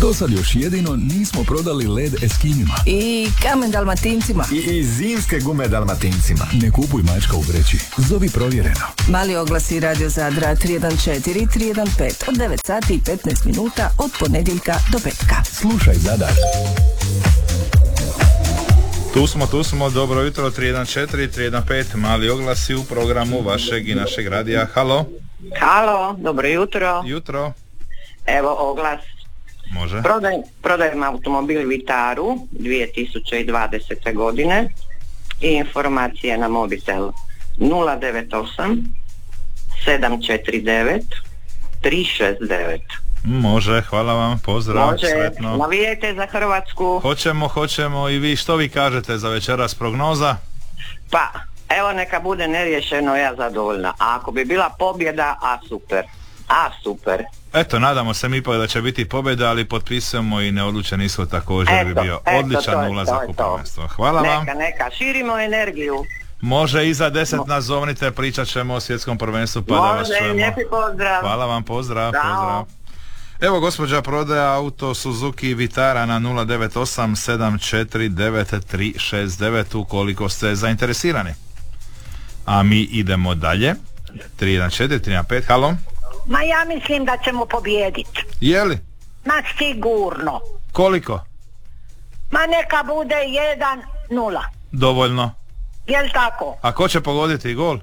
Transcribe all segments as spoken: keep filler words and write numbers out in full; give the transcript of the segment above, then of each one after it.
Dosad još jedino nismo prodali led Eskimima. I kamen Dalmatincima. I, i zimske gume Dalmatincima. Ne kupuj mačka u vreći. Zovi provjereno. Mali oglasi Radio Zadra tri jedan četiri tri jedan pet od devet sati i petnaest minuta od ponedjeljka do petka. Slušaj Zadar. Tu smo, tu smo, dobro jutro, tri jedan četiri tri jedan pet, mali oglasi u programu vašeg i našeg radija. Halo. Halo, dobro jutro. Jutro. Evo oglas. Može. Prodaj, prodajem automobil Vitaru dvije tisuće dvadesete godine i informacije na mobitel nula devet osam sedam četiri devet tri šest devet. Može, hvala vam, pozdrav, Može, sretno. navijajte za Hrvatsku. Hoćemo, hoćemo i vi, što vi kažete za večeras prognoza? Pa, evo neka bude neriješeno, ja zadovoljna. A ako bi bila pobjeda, a super. A super. Eto, nadamo se mi ipak da će biti pobjeda, ali potpisujemo i neodlučen ishod također. Eto, bi bio eto, odličan to je, ulazak to je u to. prvenstvo. Hvala neka, vam. Neka, neka, širimo energiju. Može i za deset nas zovnite, pričat ćemo o svjetskom prvenstvu, pa da vas Može, čujemo. lijepi pozdrav. Hvala vam, pozdrav, Ćao. pozdrav. Evo gospođa prodaja auto Suzuki Vitara na nula devet osam sedam četiri devet tri šest devet ukoliko ste zainteresirani. A mi idemo dalje. tri jedan četiri tri jedan pet, halo. Ma ja mislim da ćemo pobijediti. Je li? Ma sigurno. Koliko? Ma neka bude jedan nula. Dovoljno. Jel tako? A ko će pogoditi gol?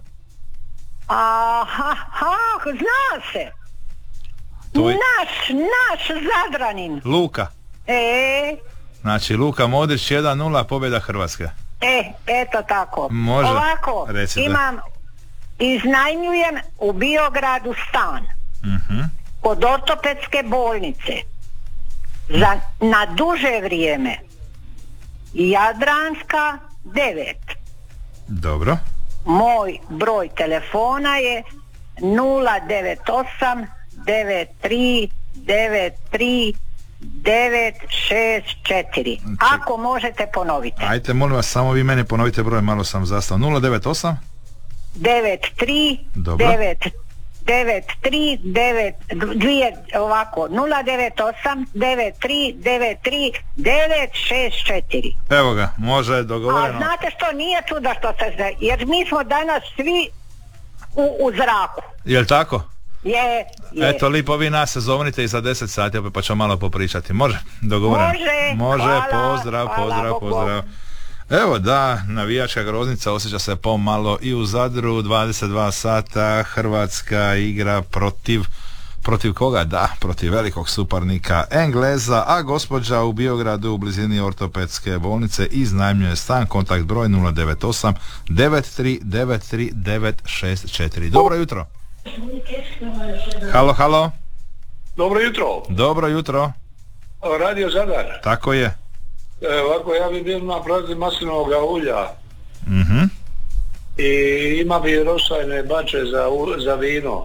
Aha, ha, zna se. To je... Naš, naš Zadranin. Luka. E, Znači Luka Modrić jedan nula, pobjeda Hrvatske. e, eto tako. Može. Ovako, Recite. imam, iznajmljujem u Biogradu stan. Mhm. Kod ortopedske bolnice. Za, na duže vrijeme. Jadranska devet. Dobro. Moj broj telefona je nula devet osam devet tri devet tri devet šest četiri. Ako možete ponovite. Ajte, molim vas, samo vi meni ponovite broj, malo sam zastao. nula devet osam devet tri Dobro. devet devet tri devet dvije ovako nula devet osam devet tri devet tri devet šest četiri. Evo ga, može, A dogovoreno. znate što nije čudo što se zna, jer mi smo danas svi u, u zraku. Jel tako? Je, je. Eto, lipo vi nas zovnite i za deset sati opet pa ćemo malo popričati. Može? Dogovoreno. Može, Može, hvala, pozdrav, hvala, pozdrav, Bog, pozdrav. Evo da, navijačka groznica osjeća se pomalo i u Zadru, dvadeset dva sata, Hrvatska igra protiv, protiv koga? Da, protiv velikog suparnika Engleza, a gospođa u Biogradu u blizini ortopedske bolnice iznajmljuje stan, kontakt broj nula devet osam devet tri devet tri devet šest četiri. Dobro jutro. Halo, halo. Dobro jutro. Dobro jutro. Radio Zadar. Tako je. E, ovako, ja bi bio na prodaji maslinovog ulja. Mhm. I ima bi rosvajne bače za, u- za vino.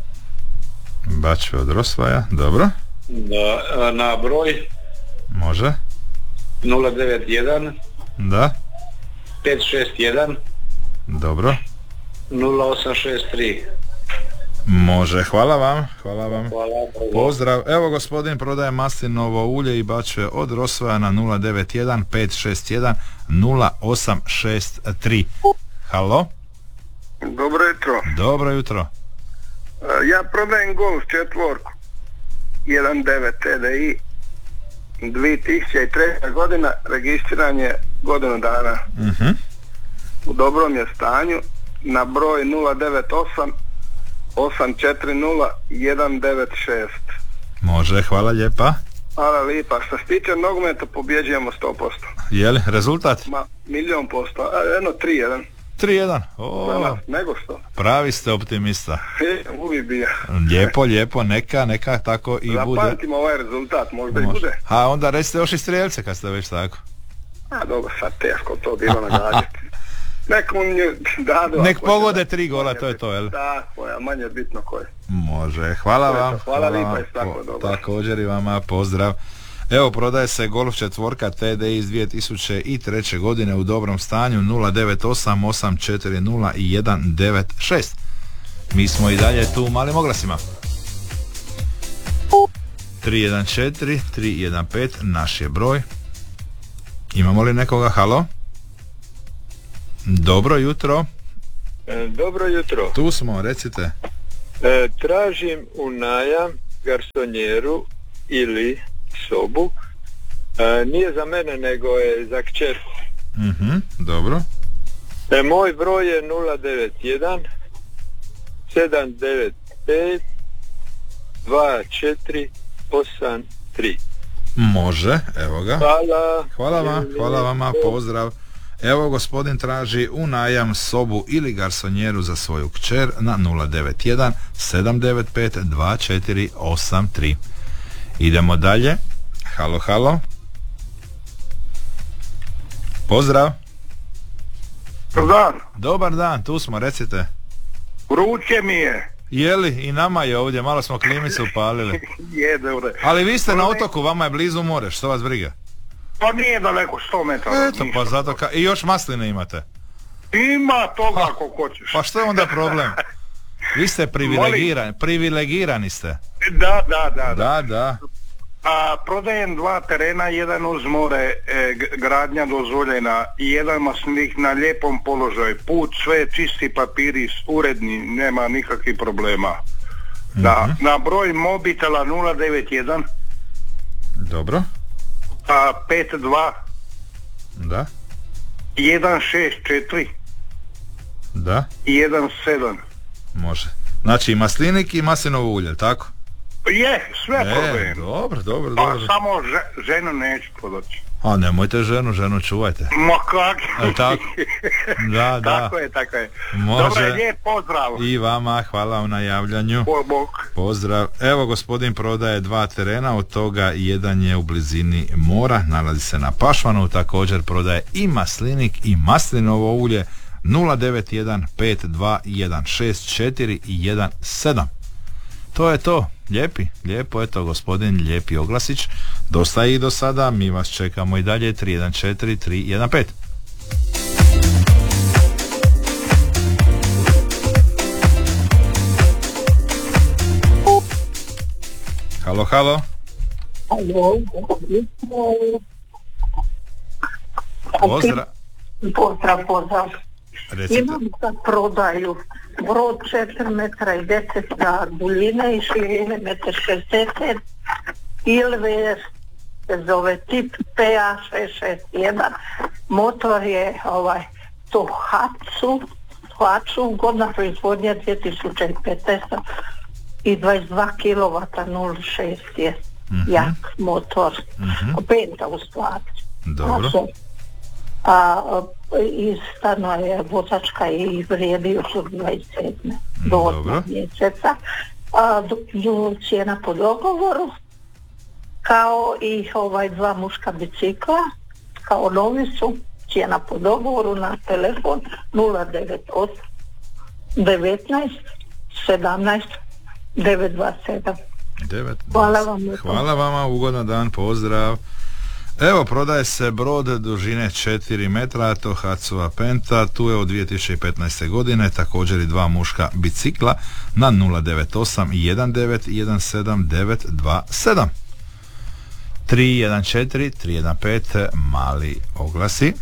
Bačve od Rosvaja, dobro. Da, na broj Može. nula devet jedan Da. pet šest jedan Dobro. nula osam šest tri. Može, hvala vam. Hvala vam. Hvala. Pozdrav. Evo gospodin prodaje maslinovo ulje i bačve od Rosvaja na nula devet jedan pet šest jedan nula osam šest tri. Halo. Dobro jutro. Dobro jutro. E, Ja prodajem Golf četvorku jedan devet T D I dvije tisuće treća godina, registriran je godinu dana. Mhm. U dobrom je stanju, na broj nula devet osam osam četiri nula jedan devet šest. Može, hvala lijepa. Hvala lijepa. Što se tiče nogometa pobjeđujemo sto posto. Je li rezultat? Ma, milion posto. A, jedno tri jedan. tri jedan. O, Nego što? pravi ste optimista. E, uvijek bija. Lijepo, lijepo, neka, neka tako i bude. Zapamtimo ovaj rezultat, možda i Može. bude. A onda recite još i strijelce kad ste već tako. A dobro, sad teško to bilo nagađati. Nek on je dadu. Nek ako pogode će, tri gola, manje to je bitno. to, jel? Tako je, manje bitno koje. Može, hvala To je to. vam. Hvala lijepa vam. i svako Po- dobro. Također i vama pozdrav. Evo, prodaje se Golf četvorka T D iz dvije tisuće treće godine u dobrom stanju nula devet osam osam četiri nula jedan devet šest. Mi smo i dalje tu u malim oglasima. tri jedan četiri tri jedan pet naš je broj. Imamo li nekoga? Halo? Dobro jutro. E, dobro jutro. Tu smo, recite. E, tražim u najam garsonjeru ili sobu. E, nije za mene, nego je za kćerku. Mhm, dobro. E, moj broj je nula devet jedan sedam devet pet dva četiri osam tri. Može, evo ga. Hvala. Hvala vam, hvala vama, pozdrav. Evo, gospodin traži u najam sobu ili garsonjeru za svoju kćer na nula devet jedan sedam devet pet dva četiri osam tri. Idemo dalje. Halo, halo. Pozdrav. Dobar dan. Dobar dan, tu smo, recite. Vruće mi je. Jeli, i nama je ovdje, malo smo klimicu upalili. Je, dobro. Ali vi ste na otoku, vama je blizu more, što vas briga? Pa nije daleko, sto metara. Eto, pa zato ka... I još masline imate? Ima toga ako hoćeš. Pa što je onda problem? Vi ste privilegirani, privilegirani ste. Da, da, da. Da, da. A prodajem dva terena, jedan uz more, e, gradnja dozvoljena i jedan masnik na lijepom položaju. Put, sve čisti papiri, uredni, nema nikakvih problema. Da, mm-hmm. Na broj mobitela nula devet jedan Dobro. A pet dva Da. jedan šest četiri Da. jedan sedam. Može. Znači i maslinik i maslinovo ulje, tako? Je, sve e, prodajem. Dobro, dobro, Pa dobro. samo že, ženu neću prodati. A nemojte ženu, ženu čuvajte. Ma kak? E, tako? Da, da. Tako je, tako je. Može. Dobro, lijep pozdrav. I vama, hvala vam na javljanju. Bog, bog. Pozdrav. Evo, gospodin prodaje dva terena, od toga jedan je u blizini mora, nalazi se na Pašmanu, također prodaje i maslinik i maslinovo ulje. Nula devet jedan pet dva jedan šest četiri jedan sedam. To je to. Lijepi, lijepo, eto gospodin Lijepi Oglasić. Dosta ih do sada, mi vas čekamo i dalje. Tri jedan četiri tri jedan pet. Halo, halo. Pozdrav. Pozdrav, pozdrav. Recite. Imam za prodaju brod četiri metra i deset za duljine i širine metar šezdeset. Ilver se zove tip P A šest šest jedan. Motor je ovaj Tohatsu, Tohatsu, godina proizvodnja dvije tisuće petnaeste i dvadeset dva kilovata nula šest je mm-hmm. jak motor. Mm-hmm. Penta u stvari. Dobro. A, a iz stana je vozačka i vrijedi još od dvadeset sedme do osmog mjeseca. A, do, do, cijena po dogovoru, kao i ovaj dva muška bicikla, kao novi su, cijena po dogovoru na telefon nula devet osam devetnaest sedamnaest devet dva sedam. Hvala vam. Hvala vama, ugodan dan, pozdrav. Evo, prodaje se brod dužine četiri metra, Tohatsova Penta, tu je od dvije tisuće petnaeste. godine, također i dva muška bicikla na nula devet osam jedan devet jedan sedam devet dva sedam. tri jedan četiri tri jedan pet, mali oglasi.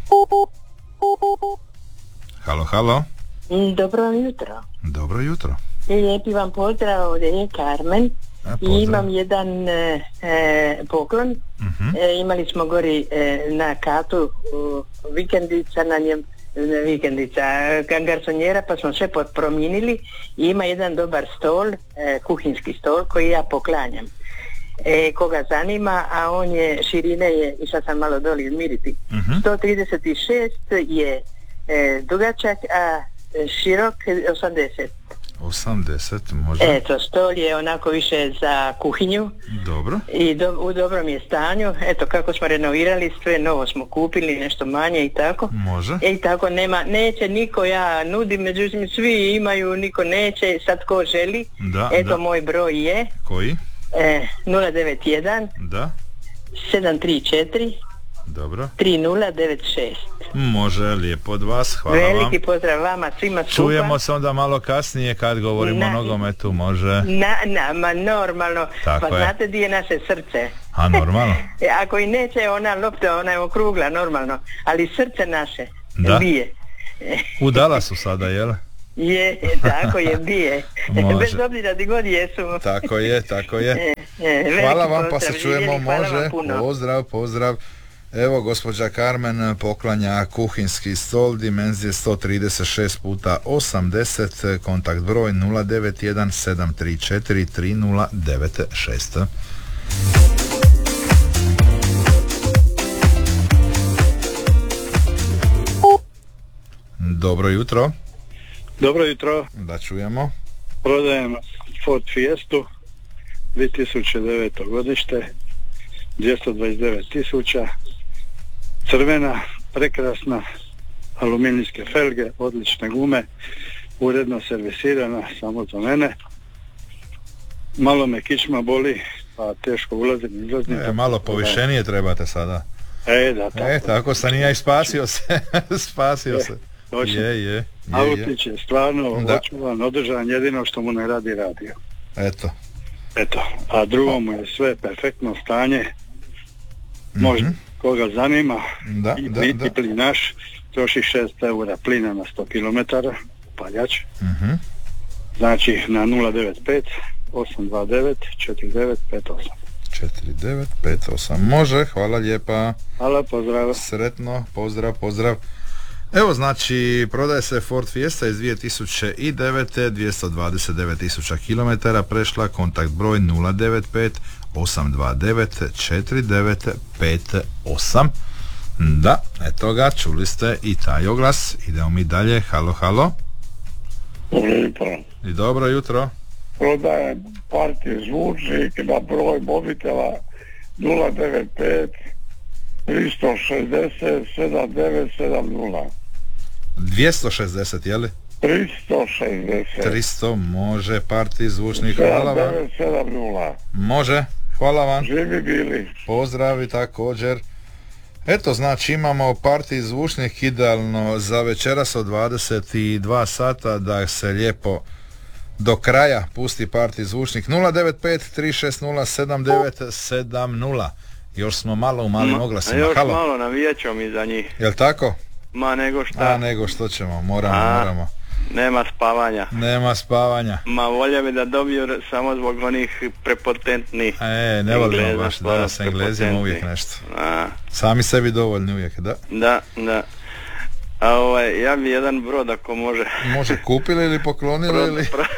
Halo, halo. Dobro jutro. Dobro jutro. Lijepi vam pozdrav, ovdje je Karmen. I imam jedan e, poklon. Uh-huh. E, imali smo gori e, na katu uh, vikendica na njem, ne, vikendica, garsonjera, pa smo sve promijenili i ima jedan dobar stol, e, kuhinski stol koji ja poklanjam. E, koga zanima, a on je, širine je, i sad sam malo doli izmiriti, uh-huh. sto trideset šest je e, dugačak, a širok osamdeset. osamdeset, može. Eto, stol je onako više za kuhinju. Dobro. I do, u dobrom je stanju. Eto, kako smo renovirali, sve novo smo kupili, nešto manje i tako. Može. I tako, nema, neće niko, ja nudim, međutim svi imaju, niko neće, sad ko želi. Da, eto, da. moj broj je koji? E, nula devet jedan Da. sedam tri četiri Dobro. tri nula devet šest. Može, lijepo od vas, hvala Veliki vam. Veliki pozdrav vama, svima skupa. Čujemo se onda malo kasnije kad govorimo na, o nogometu, može. Na, na, ma normalno, tako pa je. Znate di je naše srce? A normalno. Ako i neće ona lopta, ona je okrugla normalno, ali srce naše da. bije. U Dallasu sada, jel? Je, tako je, bije. Bez obzira di god jesu. Tako je, tako je. E, e, hvala vam, pozdrav, pa se čujemo, može. Pozdrav, pozdrav. Evo, gospođa Carmen poklanja kuhinski stol dimenzije sto trideset šest puta osamdeset, kontakt broj nula devet jedan sedam tri četiri tri nula devet šest. Dobro jutro. Dobro jutro. Da čujemo. Prodajem Ford Fiestu dvije tisuće deveto godište, dvjesto dvadeset devet tisuća, crvena, prekrasna, aluminijske felge, odlične gume, uredno servisirana, samo za mene. Malo me kičma boli, pa teško ulazim, izlazim. E, malo povišenije trebate sada. E, da, tako. E, tako sam i ja i spasio se. spasio e, se. Točno. Je, je, je. Autić je stvarno očuvan, održan, jedino što mu ne radi radio. Eto. Eto, a drugo mu je sve perfektno stanje. Možda mm-hmm. koga zanima, da, i, da, i, da. i plinaš, troši šest eura plina na sto kilometara, paljač. Mm-hmm. Znači na nula devet pet osam dva devet četiri devet pet osam. četiri devet pet osam. Može, hvala lijepa. Hvala, pozdrav. Sretno, pozdrav, pozdrav. Evo, znači, prodaje se Ford Fiesta iz dvije tisuće devete, dvjesto dvadeset devet tisuća kilometara, prešla, kontakt broj nula devet pet osam dva devet četiri devet pet osam. Da, eto ga, čuli ste i taj oglas. Idemo mi dalje, halo, halo. Dobro jutro. I dobro jutro. Prodajem partiju zvučnik na broj mobitela nula devet pet tristo šezdeset sedam devet sedam nula. dvjesto šezdeset, je li? tristo šezdeset. tristo, može, partij zvučnik, hvala vam. sedam devet sedam nula. Može, hvala vam. Živi bili. Pozdravi također. Eto, znači imamo partij zvučnik idealno za večeras od dvadeset dva sata, da se lijepo do kraja pusti partij zvučnik nula devet pet tri šest nula sedam devet sedam nula. Još smo malo u malim oglasima. Još halo. malo navijat ćemo mi za njih. Jel tako? Ma nego šta? A nego što ćemo, moramo, A, moramo. Nema spavanja. Nema spavanja. Ma volja bi da dobiju samo zbog onih prepotentnih. E, ne volimo baš, da s Englezima uvijek nešto. A. Sami sebi dovoljni uvijek, da? Da, da. A ovaj, ja bi jedan brod ako može. Može, kupili ili poklonili Pro, ili? Pro,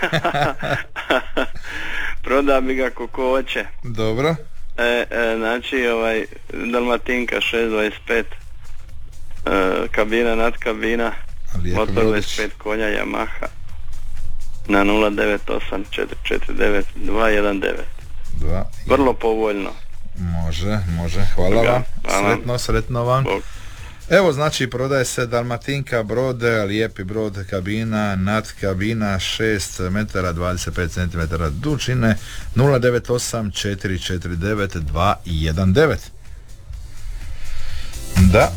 proda bi ga kako hoće. Dobro. E, e, znači ovaj Dalmatinka šest dvadeset pet, e, kabina nad kabina, motor dvadeset pet konja Yamaha na nula devet osam četiri četiri devet dva jedan devet. Dva. Vrlo povoljno. Može, može, hvala vam. Hvala. Sretno, sretno vam. Bog. Evo, znači prodaje se Dalmatinka brod, lijepi brod, kabina, nad kabina šest metara dvadeset pet centimetara dužine, nula devet osam četiri četiri devet dva jedan devet. Da.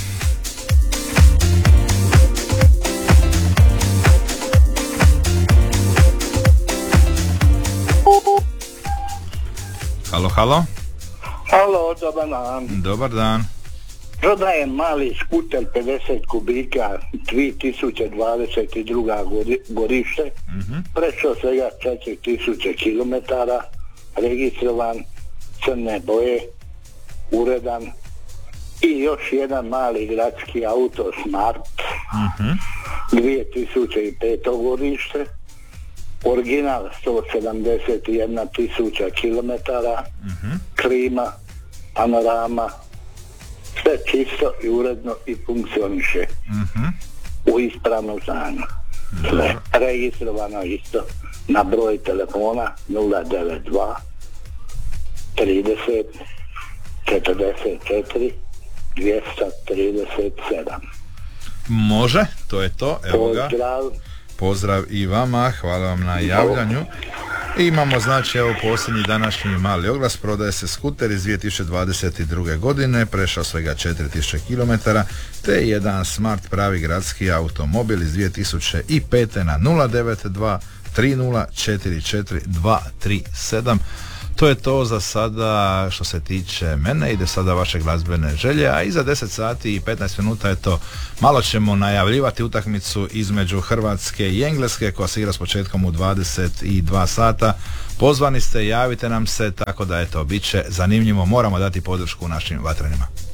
Halo, halo. Halo, dobar dan. Dobar dan. Prodajem mali skuter pedeset kubika dvije tisuće dvadeset druga godište, mm-hmm. prešao svega četiri tisuće kilometara, registrovan, crne boje, uredan i još jedan mali gradski auto Smart, mm-hmm. dvije tisuće peto godište, original sto sedamdeset jedna tisuća kilometara, mm-hmm. klima, panorama, sve čisto i uredno i funkcioniše mm-hmm. u ispravnom stanju. Sve registrovano isto na broj telefona nula devet dva trideset četrdeset četiri dvjesto trideset sedam. Može, to je to, evo ga. Pozdrav. Pozdrav i vama, hvala vam na javljanju. I imamo znači evo posljednji današnji mali oglas, prodaje se skuter iz dvije tisuće dvadeset druge godine, prešao svega četiri tisuće kilometara, te jedan smart pravi gradski automobil iz dvije tisuće pete na nula devet dva tri nula četiri četiri dva tri sedam. To je to za sada što se tiče mene, ide sada vaše glazbene želje, a iza deset sati i petnaest minuta je to, malo ćemo najavljivati utakmicu između Hrvatske i Engleske koja se igra s početkom u dvadeset dva sata. Pozvani ste, javite nam se, tako da eto, bit će zanimljivo, moramo dati podršku našim vatrenima.